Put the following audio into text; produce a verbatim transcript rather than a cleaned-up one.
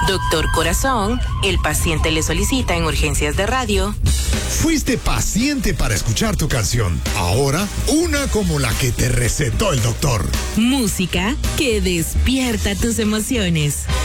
Doctor Corazón, el paciente le solicita en urgencias de radio. Fuiste paciente para escuchar tu canción. Ahora, una como la que te recetó el doctor. Música que despierta tus emociones.